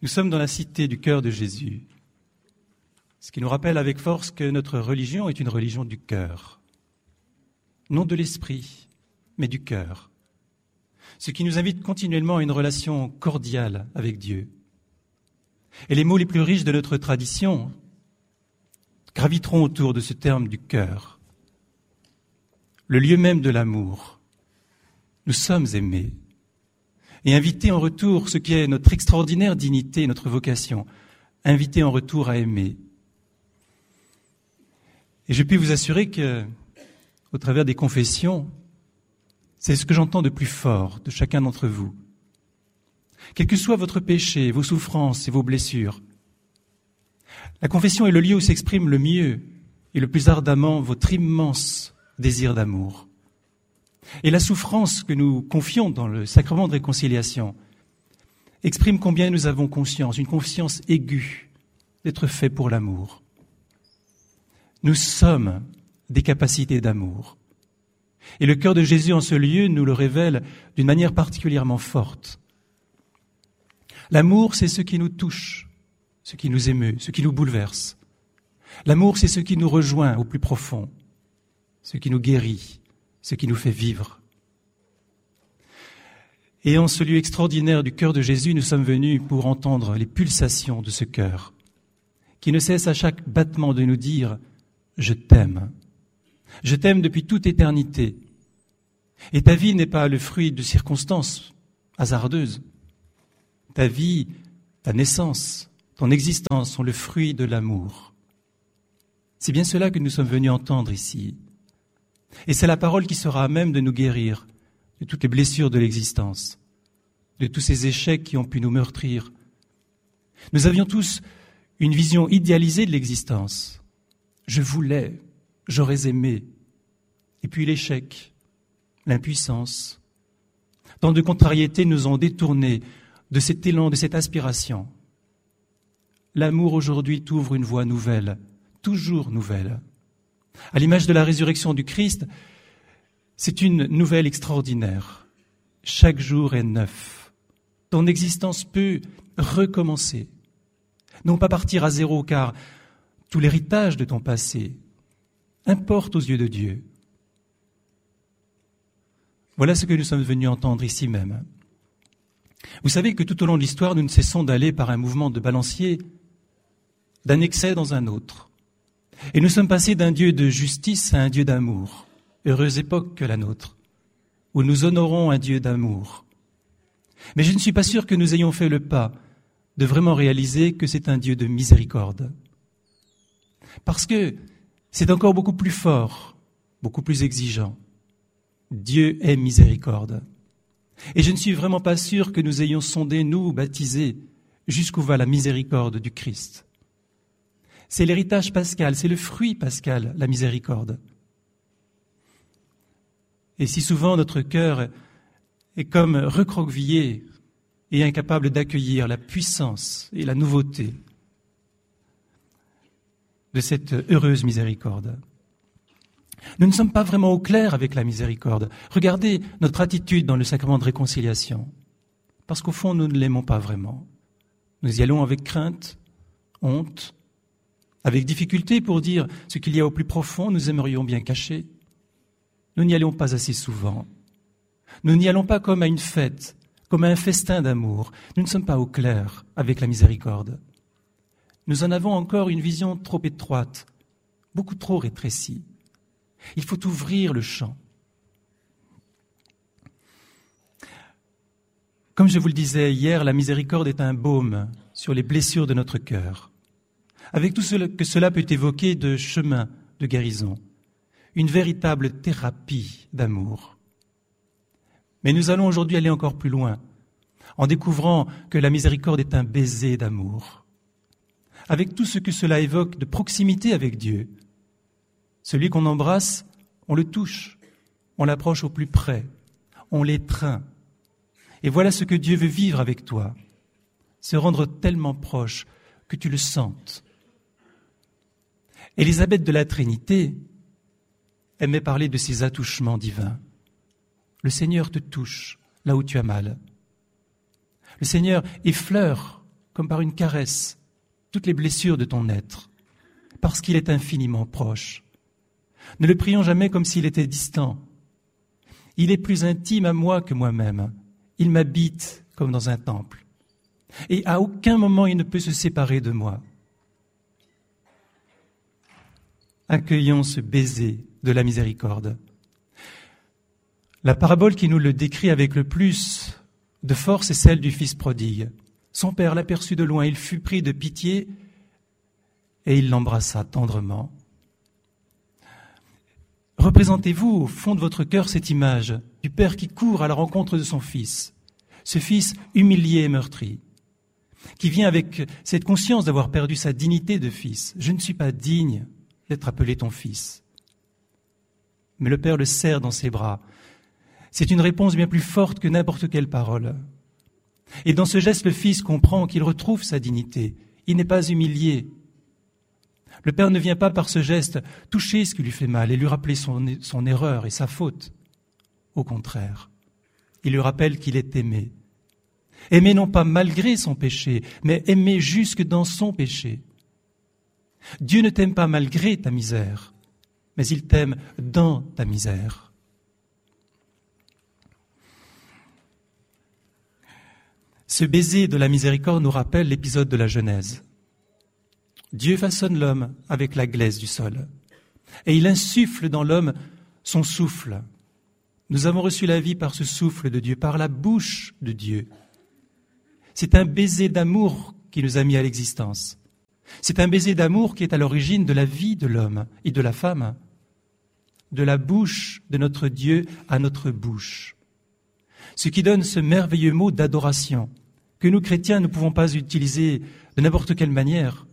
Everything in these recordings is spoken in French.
Nous sommes dans la cité du cœur de Jésus, ce qui nous rappelle avec force que notre religion est une religion du cœur, non de l'esprit, mais du cœur, ce qui nous invite continuellement à une relation cordiale avec Dieu. Et les mots les plus riches de notre tradition graviteront autour de ce terme du cœur, le lieu même de l'amour. Nous sommes aimés et invités en retour, ce qui est notre extraordinaire dignité, notre vocation, invités en retour à aimer. Et je puis vous assurer que, au travers des confessions, c'est ce que j'entends de plus fort de chacun d'entre vous. Quel que soit votre péché, vos souffrances et vos blessures, la confession est le lieu où s'exprime le mieux et le plus ardemment votre immense désir d'amour. Et la souffrance que nous confions dans le sacrement de réconciliation exprime combien nous avons conscience, une conscience aiguë d'être faits pour l'amour. Nous sommes des capacités d'amour. Et le cœur de Jésus en ce lieu nous le révèle d'une manière particulièrement forte. L'amour, c'est ce qui nous touche, ce qui nous émeut, ce qui nous bouleverse. L'amour, c'est ce qui nous rejoint au plus profond, ce qui nous guérit, ce qui nous fait vivre. Et en ce lieu extraordinaire du cœur de Jésus, nous sommes venus pour entendre les pulsations de ce cœur, qui ne cesse à chaque battement de nous dire « Je t'aime ». Je t'aime depuis toute éternité. Et ta vie n'est pas le fruit de circonstances hasardeuses. Ta vie, ta naissance, ton existence sont le fruit de l'amour. C'est bien cela que nous sommes venus entendre ici. Et c'est la parole qui sera à même de nous guérir de toutes les blessures de l'existence, de tous ces échecs qui ont pu nous meurtrir. Nous avions tous une vision idéalisée de l'existence. Je voulais, j'aurais aimé. Et puis l'échec, l'impuissance. Tant de contrariétés nous ont détournés de cet élan, de cette aspiration. L'amour aujourd'hui t'ouvre une voie nouvelle, toujours nouvelle. À l'image de la résurrection du Christ, c'est une nouvelle extraordinaire. Chaque jour est neuf. Ton existence peut recommencer. Non pas partir à zéro, car tout l'héritage de ton passé importe aux yeux de Dieu. Voilà ce que nous sommes venus entendre ici même. Vous savez que tout au long de l'histoire, nous ne cessons d'aller par un mouvement de balancier d'un excès dans un autre. Et nous sommes passés d'un Dieu de justice à un Dieu d'amour. Heureuse époque que la nôtre, où nous honorons un Dieu d'amour. Mais je ne suis pas sûr que nous ayons fait le pas de vraiment réaliser que c'est un Dieu de miséricorde. Parce que c'est encore beaucoup plus fort, beaucoup plus exigeant. Dieu est miséricorde. Et je ne suis vraiment pas sûr que nous ayons sondé, nous, baptisés, jusqu'où va la miséricorde du Christ. C'est l'héritage pascal, c'est le fruit pascal, la miséricorde. Et si souvent notre cœur est comme recroquevillé et incapable d'accueillir la puissance et la nouveauté de cette heureuse miséricorde. Nous ne sommes pas vraiment au clair avec la miséricorde. Regardez notre attitude dans le sacrement de réconciliation. Parce qu'au fond, nous ne l'aimons pas vraiment. Nous y allons avec crainte, honte, avec difficulté pour dire ce qu'il y a au plus profond, nous aimerions bien cacher. Nous n'y allons pas assez souvent. Nous n'y allons pas comme à une fête, comme à un festin d'amour. Nous ne sommes pas au clair avec la miséricorde. Nous en avons encore une vision trop étroite, beaucoup trop rétrécie. Il faut ouvrir le champ. Comme je vous le disais hier, la miséricorde est un baume sur les blessures de notre cœur. Avec tout ce que cela peut évoquer de chemin de guérison, une véritable thérapie d'amour. Mais nous allons aujourd'hui aller encore plus loin, en découvrant que la miséricorde est un baiser d'amour. Avec tout ce que cela évoque de proximité avec Dieu, celui qu'on embrasse, on le touche, on l'approche au plus près, on l'étreint. Et voilà ce que Dieu veut vivre avec toi, se rendre tellement proche que tu le sentes. Élisabeth de la Trinité aimait parler de ces attouchements divins. Le Seigneur te touche là où tu as mal. Le Seigneur effleure, comme par une caresse, toutes les blessures de ton être, parce qu'il est infiniment proche. Ne le prions jamais comme s'il était distant. Il est plus intime à moi que moi-même. Il m'habite comme dans un temple. Et à aucun moment il ne peut se séparer de moi. Accueillons ce baiser de la miséricorde. La parabole qui nous le décrit avec le plus de force est celle du fils prodigue. Son père l'aperçut de loin, il fut pris de pitié et il l'embrassa tendrement. Représentez-vous au fond de votre cœur cette image du père qui court à la rencontre de son fils, ce fils humilié et meurtri, qui vient avec cette conscience d'avoir perdu sa dignité de fils. Je ne suis pas digne d'être appelé ton fils. Mais le père le serre dans ses bras. C'est une réponse bien plus forte que n'importe quelle parole. Et dans ce geste, le fils comprend qu'il retrouve sa dignité. Il n'est pas humilié. Le père ne vient pas par ce geste toucher ce qui lui fait mal et lui rappeler son erreur et sa faute. Au contraire, il lui rappelle qu'il est aimé. Aimé non pas malgré son péché, mais aimé jusque dans son péché. Dieu ne t'aime pas malgré ta misère, mais il t'aime dans ta misère. Ce baiser de la miséricorde nous rappelle l'épisode de la Genèse. Dieu façonne l'homme avec la glaise du sol et il insuffle dans l'homme son souffle. Nous avons reçu la vie par ce souffle de Dieu, par la bouche de Dieu. C'est un baiser d'amour qui nous a mis à l'existence. C'est un baiser d'amour qui est à l'origine de la vie de l'homme et de la femme, de la bouche de notre Dieu à notre bouche. Ce qui donne ce merveilleux mot d'adoration que nous, chrétiens, ne pouvons pas utiliser de n'importe quelle manière.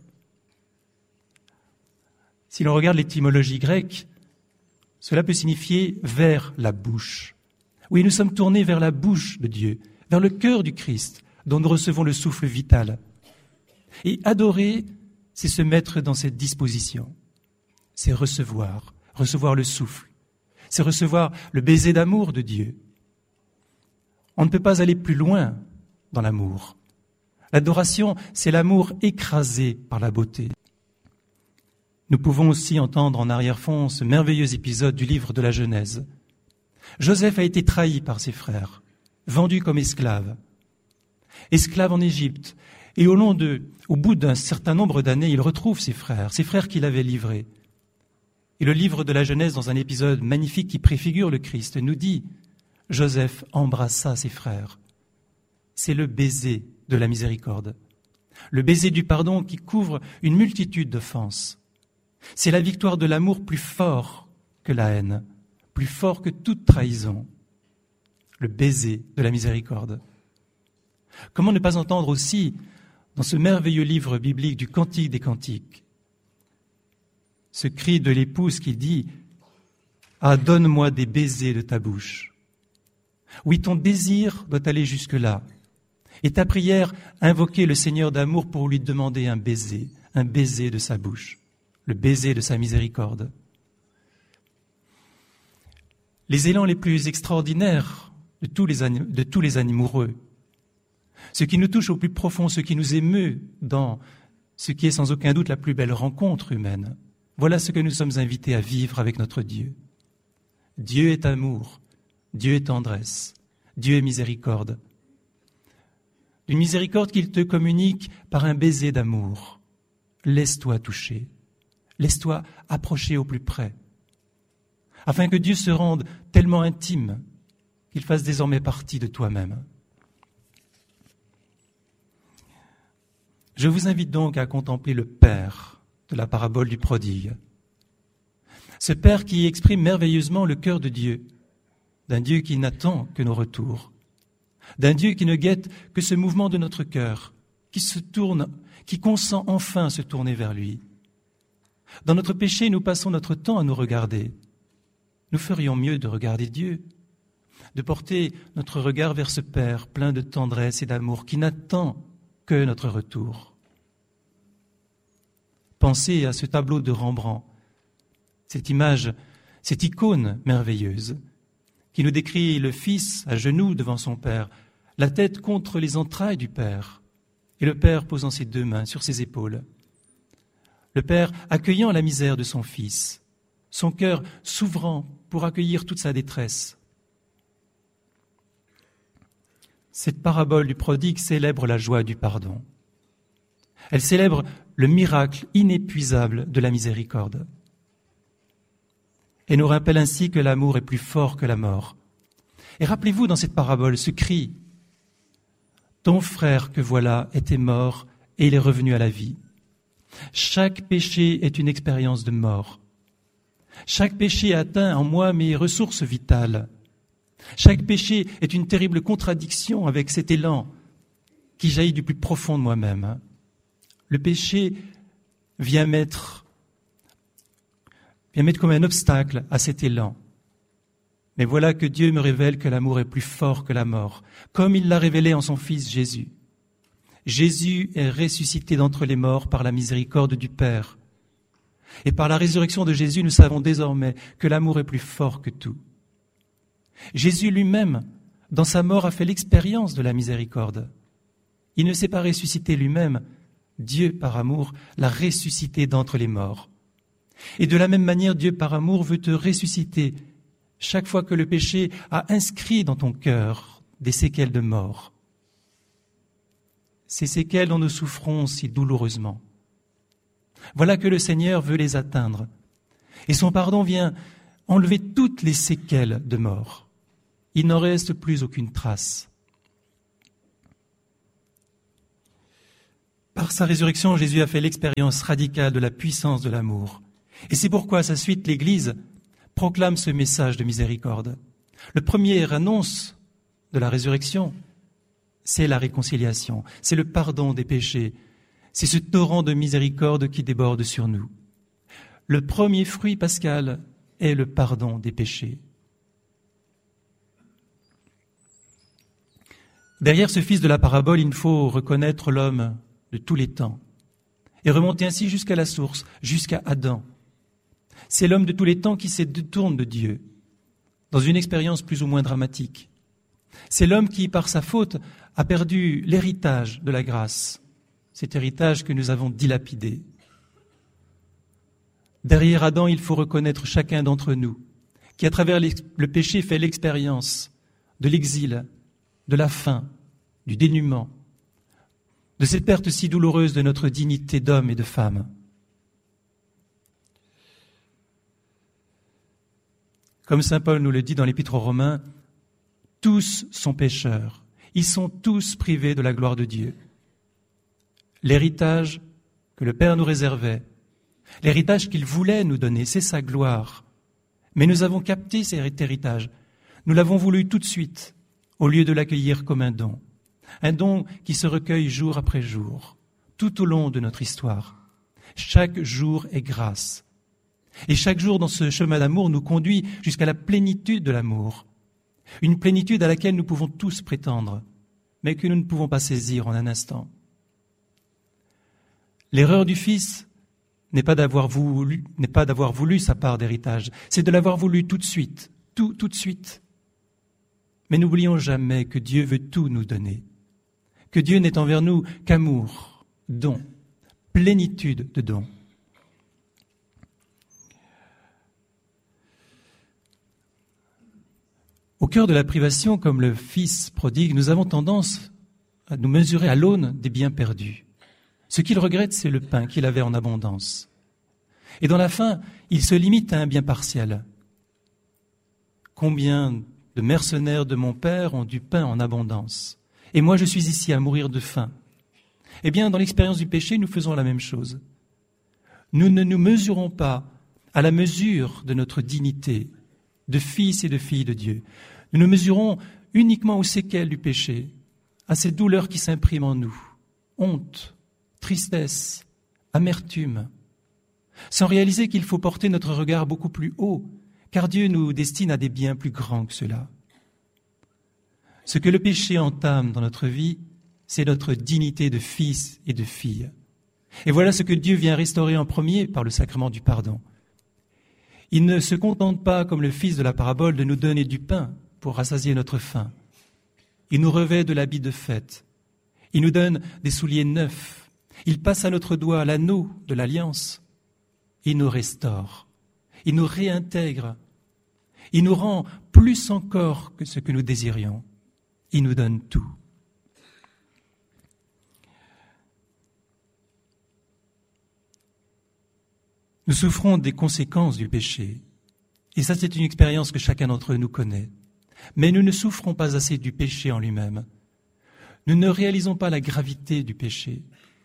Si l'on regarde l'étymologie grecque, cela peut signifier « vers la bouche ». Oui, nous sommes tournés vers la bouche de Dieu, vers le cœur du Christ, dont nous recevons le souffle vital. Et adorer, c'est se mettre dans cette disposition. C'est recevoir le souffle. C'est recevoir le baiser d'amour de Dieu. On ne peut pas aller plus loin dans l'amour. L'adoration, c'est l'amour écrasé par la beauté. Nous pouvons aussi entendre en arrière-fond ce merveilleux épisode du livre de la Genèse. Joseph a été trahi par ses frères, vendu comme esclave. Esclave en Égypte. Et au bout d'un certain nombre d'années, il retrouve ses frères qui l'avaient livré. Et le livre de la Genèse, dans un épisode magnifique qui préfigure le Christ, nous dit « Joseph embrassa ses frères ». C'est le baiser de la miséricorde, le baiser du pardon qui couvre une multitude d'offenses. C'est la victoire de l'amour plus fort que la haine, plus fort que toute trahison, le baiser de la miséricorde. Comment ne pas entendre aussi, dans ce merveilleux livre biblique du Cantique des Cantiques, ce cri de l'épouse qui dit « Ah, donne-moi des baisers de ta bouche ». Oui, ton désir doit aller jusque-là. Et ta prière, invoquer le Seigneur d'amour pour lui demander un baiser de sa bouche, le baiser de sa miséricorde. Les élans les plus extraordinaires de tous les amoureux, ce qui nous touche au plus profond, ce qui nous émeut dans ce qui est sans aucun doute la plus belle rencontre humaine, voilà ce que nous sommes invités à vivre avec notre Dieu. Dieu est amour, Dieu est tendresse, Dieu est miséricorde. Une miséricorde qu'il te communique par un baiser d'amour. Laisse-toi toucher, laisse-toi approcher au plus près, afin que Dieu se rende tellement intime qu'il fasse désormais partie de toi-même. Je vous invite donc à contempler le Père de la parabole du prodigue. Ce Père qui exprime merveilleusement le cœur de Dieu, d'un Dieu qui n'attend que nos retours, d'un Dieu qui ne guette que ce mouvement de notre cœur, qui se tourne, qui consent enfin se tourner vers lui. Dans notre péché, nous passons notre temps à nous regarder. Nous ferions mieux de regarder Dieu, de porter notre regard vers ce Père plein de tendresse et d'amour qui n'attend que notre retour. Pensez à ce tableau de Rembrandt, cette image, cette icône merveilleuse qui nous décrit le Fils à genoux devant son Père, la tête contre les entrailles du Père, et le Père posant ses 2 mains sur ses épaules. Le Père accueillant la misère de son Fils, son cœur s'ouvrant pour accueillir toute sa détresse. Cette parabole du prodigue célèbre la joie du pardon. Elle célèbre le miracle inépuisable de la miséricorde. Et nous rappelle ainsi que l'amour est plus fort que la mort. Et rappelez-vous dans cette parabole ce cri « Ton frère que voilà était mort et il est revenu à la vie ». Chaque péché est une expérience de mort. Chaque péché atteint en moi mes ressources vitales. Chaque péché est une terrible contradiction avec cet élan qui jaillit du plus profond de moi-même. Le péché vient mettre comme un obstacle à cet élan. Mais voilà que Dieu me révèle que l'amour est plus fort que la mort, comme il l'a révélé en son Fils Jésus. Jésus est ressuscité d'entre les morts par la miséricorde du Père. Et par la résurrection de Jésus, nous savons désormais que l'amour est plus fort que tout. Jésus lui-même, dans sa mort, a fait l'expérience de la miséricorde. Il ne s'est pas ressuscité lui-même. Dieu, par amour, l'a ressuscité d'entre les morts. Et de la même manière, Dieu, par amour, veut te ressusciter chaque fois que le péché a inscrit dans ton cœur des séquelles de mort. Ces séquelles dont nous souffrons si douloureusement. Voilà que le Seigneur veut les atteindre. Et son pardon vient enlever toutes les séquelles de mort. Il n'en reste plus aucune trace. Par sa résurrection, Jésus a fait l'expérience radicale de la puissance de l'amour. Et c'est pourquoi, à sa suite, l'Église proclame ce message de miséricorde. Le premier annonce de la résurrection, c'est la réconciliation, c'est le pardon des péchés, c'est ce torrent de miséricorde qui déborde sur nous. Le premier fruit pascal est le pardon des péchés. Derrière ce fils de la parabole, il faut reconnaître l'homme de tous les temps et remonter ainsi jusqu'à la source, jusqu'à Adam. C'est l'homme de tous les temps qui se détourne de Dieu dans une expérience plus ou moins dramatique. C'est l'homme qui, par sa faute, a perdu l'héritage de la grâce, cet héritage que nous avons dilapidé. Derrière Adam, il faut reconnaître chacun d'entre nous qui, à travers le péché, fait l'expérience de l'exil, de la faim, du dénuement, de cette perte si douloureuse de notre dignité d'homme et de femme. Comme saint Paul nous le dit dans l'Épître aux Romains, tous sont pécheurs, ils sont tous privés de la gloire de Dieu. L'héritage que le Père nous réservait, l'héritage qu'il voulait nous donner, c'est sa gloire. Mais nous avons capté cet héritage, nous l'avons voulu tout de suite, au lieu de l'accueillir comme un don qui se recueille jour après jour, tout au long de notre histoire. Chaque jour est grâce. Et chaque jour dans ce chemin d'amour nous conduit jusqu'à la plénitude de l'amour. Une plénitude à laquelle nous pouvons tous prétendre, mais que nous ne pouvons pas saisir en un instant. L'erreur du Fils n'est pas d'avoir voulu sa part d'héritage, c'est de l'avoir voulu tout de suite, tout de suite. Mais n'oublions jamais que Dieu veut tout nous donner, que Dieu n'est envers nous qu'amour, don, plénitude de dons. Au cœur de la privation, comme le fils prodigue, nous avons tendance à nous mesurer à l'aune des biens perdus. Ce qu'il regrette, c'est le pain qu'il avait en abondance. Et dans la faim, il se limite à un bien partiel. Combien de mercenaires de mon père ont du pain en abondance, et moi je suis ici à mourir de faim. Eh bien, dans l'expérience du péché, nous faisons la même chose. Nous ne nous mesurons pas à la mesure de notre dignité, de fils et de filles de Dieu. Nous nous mesurons uniquement aux séquelles du péché, à ces douleurs qui s'impriment en nous, honte, tristesse, amertume, sans réaliser qu'il faut porter notre regard beaucoup plus haut, car Dieu nous destine à des biens plus grands que cela. Ce que le péché entame dans notre vie, c'est notre dignité de fils et de filles. Et voilà ce que Dieu vient restaurer en premier par le sacrement du pardon. Il ne se contente pas, comme le fils de la parabole, de nous donner du pain pour rassasier notre faim. Il nous revêt de l'habit de fête. Il nous donne des souliers neufs. Il passe à notre doigt l'anneau de l'alliance. Il nous restaure. Il nous réintègre. Il nous rend plus encore que ce que nous désirions. Il nous donne tout. Nous souffrons des conséquences du péché. Et ça, c'est une expérience que chacun d'entre nous connaît. Mais nous ne souffrons pas assez du péché en lui-même. Nous ne réalisons pas la gravité du péché.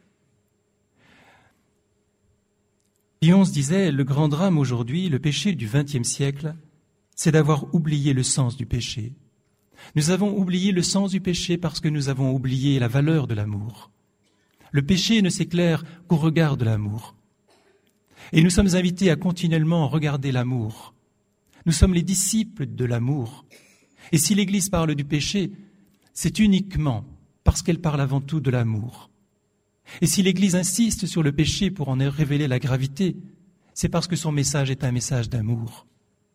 Pie XI disait, le grand drame aujourd'hui, le péché du XXe siècle, c'est d'avoir oublié le sens du péché. Nous avons oublié le sens du péché parce que nous avons oublié la valeur de l'amour. Le péché ne s'éclaire qu'au regard de l'amour. Et nous sommes invités à continuellement regarder l'amour. Nous sommes les disciples de l'amour. Et si l'Église parle du péché, c'est uniquement parce qu'elle parle avant tout de l'amour. Et si l'Église insiste sur le péché pour en révéler la gravité, c'est parce que son message est un message d'amour.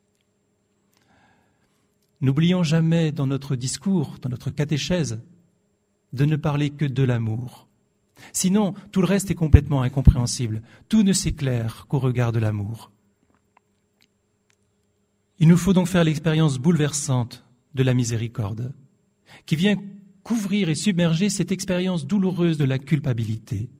N'oublions jamais dans notre discours, dans notre catéchèse, de ne parler que de l'amour. Sinon, tout le reste est complètement incompréhensible. Tout ne s'éclaire qu'au regard de l'amour. Il nous faut donc faire l'expérience bouleversante de la miséricorde, qui vient couvrir et submerger cette expérience douloureuse de la culpabilité.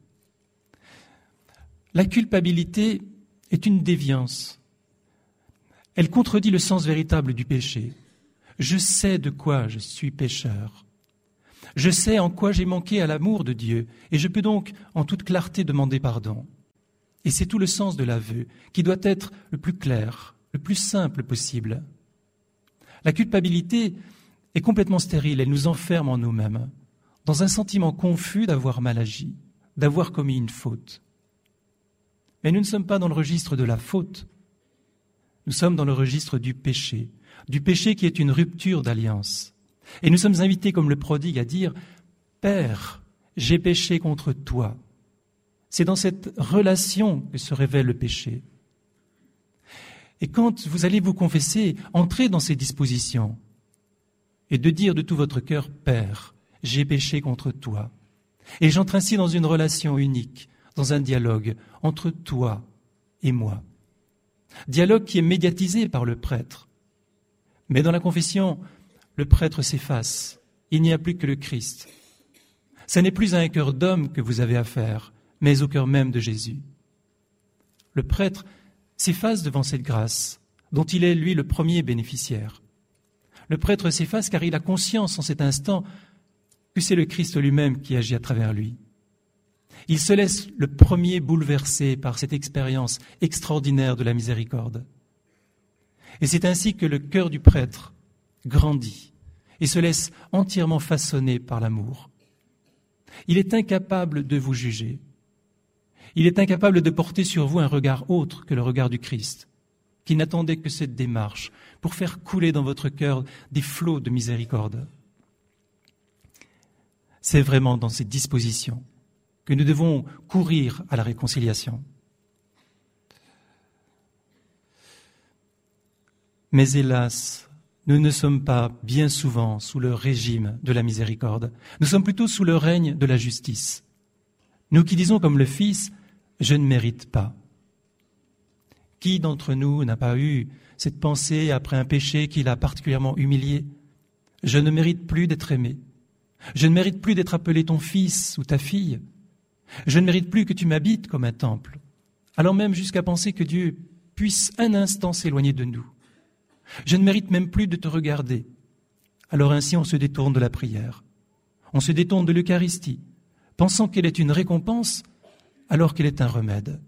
La culpabilité est une déviance. Elle contredit le sens véritable du péché. Je sais de quoi je suis pécheur. Je sais en quoi j'ai manqué à l'amour de Dieu et je peux donc en toute clarté demander pardon. Et c'est tout le sens de l'aveu qui doit être le plus clair, le plus simple possible. La culpabilité est complètement stérile, elle nous enferme en nous-mêmes, dans un sentiment confus d'avoir mal agi, d'avoir commis une faute. Mais nous ne sommes pas dans le registre de la faute, nous sommes dans le registre du péché qui est une rupture d'alliance. Et nous sommes invités comme le prodigue à dire « Père, j'ai péché contre toi ». C'est dans cette relation que se révèle le péché. Et quand vous allez vous confesser, entrez dans ces dispositions et de dire de tout votre cœur « Père, j'ai péché contre toi ». Et j'entre ainsi dans une relation unique, dans un dialogue entre toi et moi. Dialogue qui est médiatisé par le prêtre. Mais dans la confession, le prêtre s'efface. Il n'y a plus que le Christ. Ce n'est plus à un cœur d'homme que vous avez affaire, mais au cœur même de Jésus. Le prêtre s'efface devant cette grâce, dont il est, lui, le premier bénéficiaire. Le prêtre s'efface car il a conscience en cet instant que c'est le Christ lui-même qui agit à travers lui. Il se laisse le premier bouleverser par cette expérience extraordinaire de la miséricorde. Et c'est ainsi que le cœur du prêtre grandit et se laisse entièrement façonner par l'amour. Il est incapable de vous juger. Il est incapable de porter sur vous un regard autre que le regard du Christ, qui n'attendait que cette démarche pour faire couler dans votre cœur des flots de miséricorde. C'est vraiment dans ces dispositions que nous devons courir à la réconciliation. Mais hélas, nous ne sommes pas bien souvent sous le régime de la miséricorde. Nous sommes plutôt sous le règne de la justice. Nous qui disons comme le Fils, « Je ne mérite pas ». Qui d'entre nous n'a pas eu cette pensée après un péché qui l'a particulièrement humilié ? Je ne mérite plus d'être aimé. Je ne mérite plus d'être appelé ton fils ou ta fille. Je ne mérite plus que tu m'habites comme un temple. Allant même jusqu'à penser que Dieu puisse un instant s'éloigner de nous. Je ne mérite même plus de te regarder. Alors ainsi on se détourne de la prière. On se détourne de l'Eucharistie, pensant qu'elle est une récompense alors qu'elle est un remède.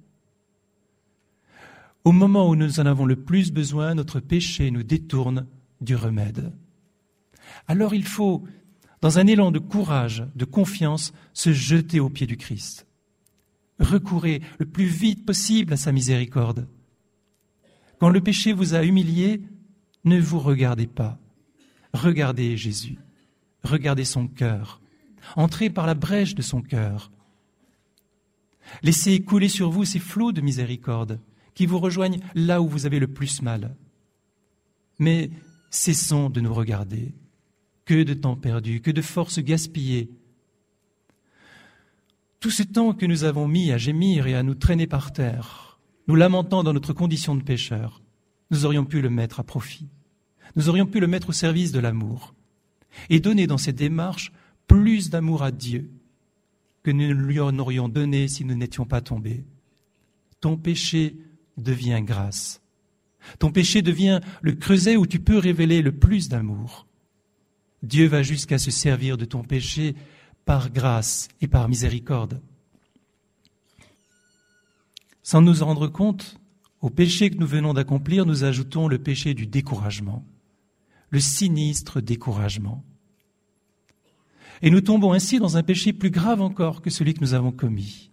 Au moment où nous en avons le plus besoin, notre péché nous détourne du remède. Alors il faut, dans un élan de courage, de confiance, se jeter aux pieds du Christ. Recourez le plus vite possible à sa miséricorde. Quand le péché vous a humilié, ne vous regardez pas. Regardez Jésus. Regardez son cœur. Entrez par la brèche de son cœur. Laissez couler sur vous ces flots de miséricorde qui vous rejoignent là où vous avez le plus mal. Mais cessons de nous regarder. Que de temps perdu, que de forces gaspillées Tout ce temps que nous avons mis à gémir et à nous traîner par terre, nous lamentant dans notre condition de pécheur, nous aurions pu le mettre à profit. Nous aurions pu le mettre au service de l'amour et donner dans cette démarche plus d'amour à Dieu que nous lui en aurions donné si nous n'étions pas tombés. Ton péché devient grâce. Ton péché devient le creuset où tu peux révéler le plus d'amour. Dieu va jusqu'à se servir de ton péché par grâce et par miséricorde. Sans nous en rendre compte, au péché que nous venons d'accomplir, nous ajoutons le péché du découragement, le sinistre découragement. Et nous tombons ainsi dans un péché plus grave encore que celui que nous avons commis.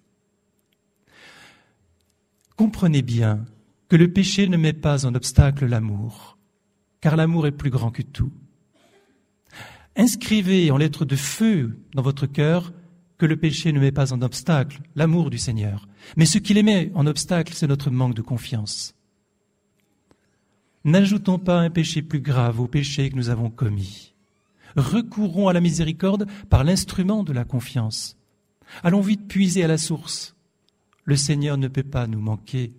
Comprenez bien que le péché ne met pas en obstacle l'amour, car l'amour est plus grand que tout. Inscrivez en lettres de feu dans votre cœur que le péché ne met pas en obstacle l'amour du Seigneur. Mais ce qui les met en obstacle, c'est notre manque de confiance. N'ajoutons pas un péché plus grave au péché que nous avons commis. Recourons à la miséricorde par l'instrument de la confiance. Allons vite puiser à la source. Le Seigneur ne peut pas nous manquer.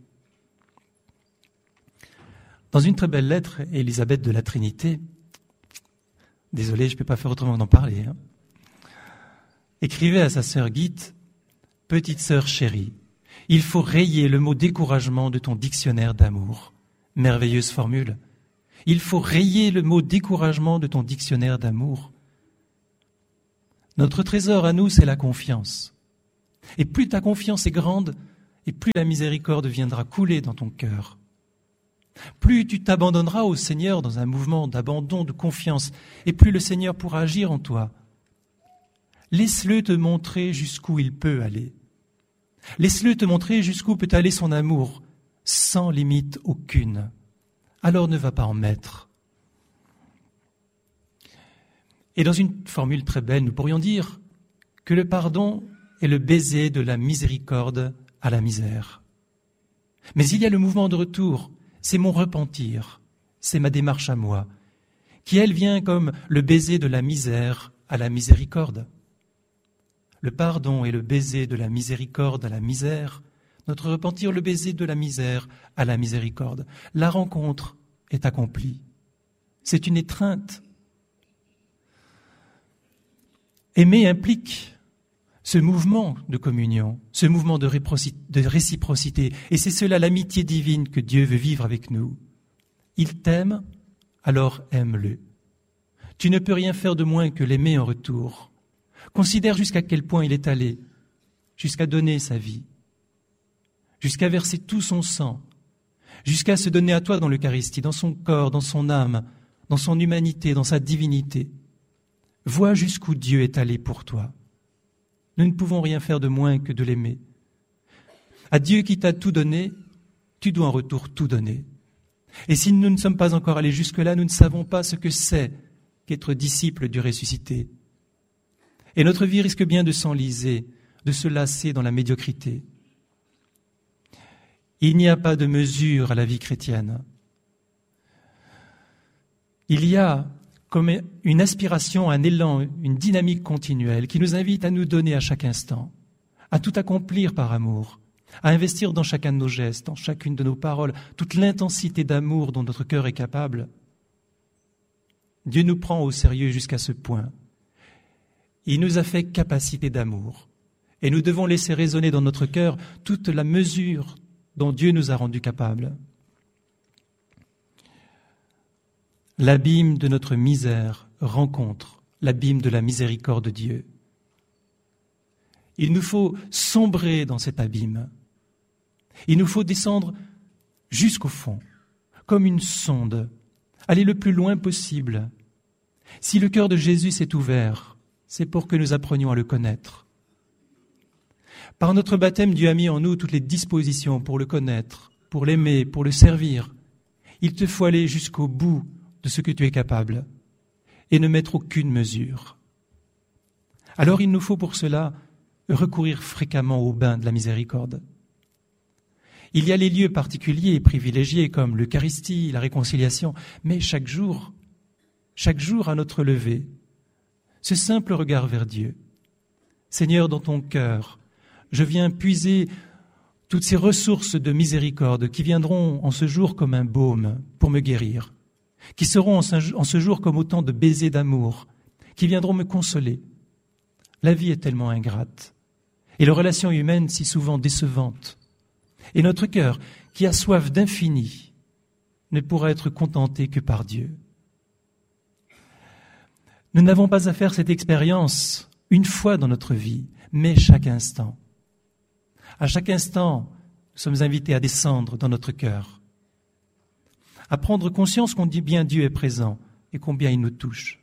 Dans une très belle lettre, Élisabeth de la Trinité, désolé, je ne peux pas faire autrement que d'en parler, écrivait à sa sœur Guite, « Petite sœur chérie, il faut rayer le mot découragement de ton dictionnaire d'amour. » Merveilleuse formule. Il faut rayer le mot découragement de ton dictionnaire d'amour. Notre trésor à nous, c'est la confiance. Et plus ta confiance est grande, et plus la miséricorde viendra couler dans ton cœur. Plus tu t'abandonneras au Seigneur dans un mouvement d'abandon, de confiance, et plus le Seigneur pourra agir en toi. Laisse-le te montrer jusqu'où il peut aller. Laisse-le te montrer jusqu'où peut aller son amour, sans limite aucune. Alors ne va pas en mettre. Et dans une formule très belle, nous pourrions dire que le pardon est le baiser de la miséricorde à la misère. Mais il y a le mouvement de retour, c'est mon repentir, c'est ma démarche à moi, qui elle vient comme le baiser de la misère à la miséricorde. Le pardon est le baiser de la miséricorde à la misère, notre repentir le baiser de la misère à la miséricorde. La rencontre est accomplie. C'est une étreinte. Aimer implique ce mouvement de communion, ce mouvement de réciprocité. Et c'est cela l'amitié divine que Dieu veut vivre avec nous. Il t'aime, alors aime-le. Tu ne peux rien faire de moins que l'aimer en retour. Considère jusqu'à quel point il est allé, jusqu'à donner sa vie, jusqu'à verser tout son sang, jusqu'à se donner à toi dans l'Eucharistie, dans son corps, dans son âme, dans son humanité, dans sa divinité. Vois jusqu'où Dieu est allé pour toi. Nous ne pouvons rien faire de moins que de l'aimer. À Dieu qui t'a tout donné, tu dois en retour tout donner. Et si nous ne sommes pas encore allés jusque-là, nous ne savons pas ce que c'est qu'être disciple du ressuscité. Et notre vie risque bien de s'enliser, de se lasser dans la médiocrité. Il n'y a pas de mesure à la vie chrétienne. Il y a comme une aspiration, un élan, une dynamique continuelle qui nous invite à nous donner à chaque instant, à tout accomplir par amour, à investir dans chacun de nos gestes, dans chacune de nos paroles, toute l'intensité d'amour dont notre cœur est capable. Dieu nous prend au sérieux jusqu'à ce point. Il nous a fait capacité d'amour. Et nous devons laisser résonner dans notre cœur toute la mesure dont Dieu nous a rendus capables. L'abîme de notre misère rencontre l'abîme de la miséricorde de Dieu. Il nous faut sombrer dans cet abîme. Il nous faut descendre jusqu'au fond, comme une sonde, aller le plus loin possible. Si le cœur de Jésus s'est ouvert, c'est pour que nous apprenions à le connaître. Par notre baptême, Dieu a mis en nous toutes les dispositions pour le connaître, pour l'aimer, pour le servir. Il te faut aller jusqu'au bout de ce que tu es capable et ne mettre aucune mesure. Alors il nous faut pour cela recourir fréquemment au bain de la miséricorde. Il y a les lieux particuliers et privilégiés comme l'Eucharistie, la réconciliation, mais chaque jour à notre lever, ce simple regard vers Dieu. Seigneur, dans ton cœur, Je viens puiser toutes ces ressources de miséricorde qui viendront en ce jour comme un baume pour me guérir, qui seront en ce jour comme autant de baisers d'amour, qui viendront me consoler. La vie est tellement ingrate, et les relations humaines si souvent décevantes. Et notre cœur, qui a soif d'infini, ne pourra être contenté que par Dieu. Nous n'avons pas à faire cette expérience une fois dans notre vie, mais chaque instant. À chaque instant, nous sommes invités à descendre dans notre cœur, à prendre conscience combien Dieu est présent et combien il nous touche.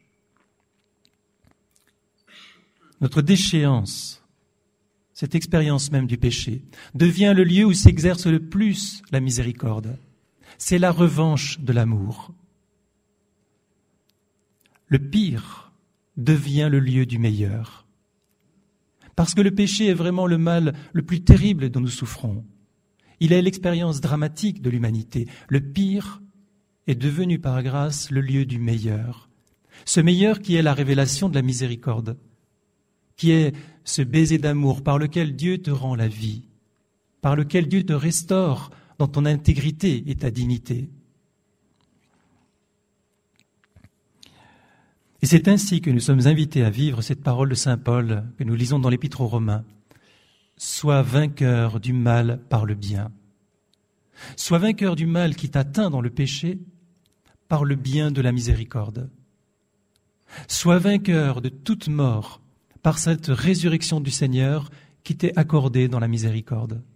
Notre déchéance, cette expérience même du péché, devient le lieu où s'exerce le plus la miséricorde. C'est la revanche de l'amour. Le pire devient le lieu du meilleur. Parce que le péché est vraiment le mal le plus terrible dont nous souffrons. Il est l'expérience dramatique de l'humanité. Le pire est devenu par grâce le lieu du meilleur. Ce meilleur qui est la révélation de la miséricorde, qui est ce baiser d'amour par lequel Dieu te rend la vie, par lequel Dieu te restaure dans ton intégrité et ta dignité. Et c'est ainsi que nous sommes invités à vivre cette parole de saint Paul que nous lisons dans l'Épître aux Romains. Sois vainqueur du mal par le bien. Sois vainqueur du mal qui t'atteint dans le péché par le bien de la miséricorde. Sois vainqueur de toute mort par cette résurrection du Seigneur qui t'est accordée dans la miséricorde.